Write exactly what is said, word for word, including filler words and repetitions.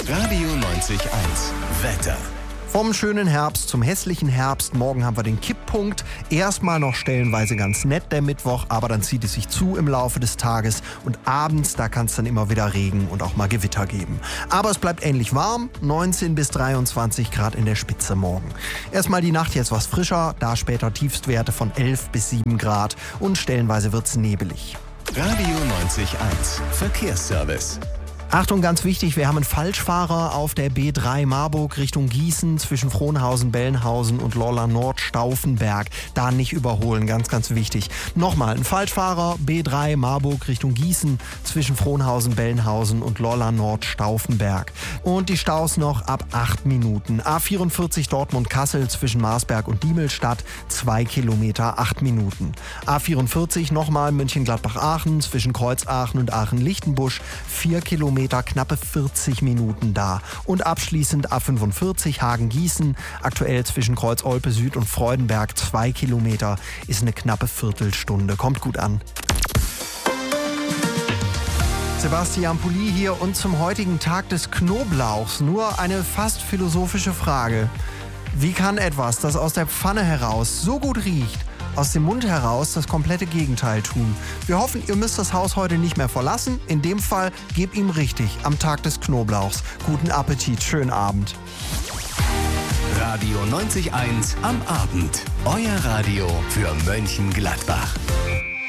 Radio neunzig eins. Wetter. Vom schönen Herbst zum hässlichen Herbst. Morgen haben wir den Kipppunkt. Erstmal noch stellenweise ganz nett der Mittwoch, aber dann zieht es sich zu im Laufe des Tages. Und abends, da kann es dann immer wieder Regen und auch mal Gewitter geben. Aber es bleibt ähnlich warm, neunzehn bis dreiundzwanzig Grad in der Spitze morgen. Erstmal die Nacht jetzt was frischer, da später Tiefstwerte von elf bis sieben Grad und stellenweise wird's nebelig. Radio neunzig eins. Verkehrsservice. Achtung, ganz wichtig, wir haben einen Falschfahrer auf der B drei Marburg Richtung Gießen zwischen Frohnhausen, Bellenhausen und Lorla Nord Stauffenberg. Da nicht überholen, ganz, ganz wichtig. Nochmal, ein Falschfahrer B drei Marburg Richtung Gießen zwischen Frohnhausen, Bellenhausen und Lorla Nord Stauffenberg. Und die Staus noch ab acht Minuten. A vierundvierzig Dortmund-Kassel zwischen Marsberg und Diemelstadt, zwei Kilometer, acht Minuten. A vierundvierzig nochmal Mönchengladbach-Aachen zwischen Kreuzaachen und Aachen-Lichtenbusch, vier Kilometer, knappe vierzig Minuten da. Und abschließend A fünfundvierzig Hagen-Gießen, aktuell zwischen Kreuz-Olpe Süd und Freudenberg, zwei Kilometer, ist eine knappe Viertelstunde. Kommt gut an. Sebastian Pulli hier und zum heutigen Tag des Knoblauchs nur eine fast philosophische Frage. Wie kann etwas, das aus der Pfanne heraus so gut riecht, aus dem Mund heraus das komplette Gegenteil tun? Wir hoffen, ihr müsst das Haus heute nicht mehr verlassen. In dem Fall, gebt ihm richtig am Tag des Knoblauchs. Guten Appetit, schönen Abend. Radio neunzig eins am Abend. Euer Radio für Mönchengladbach.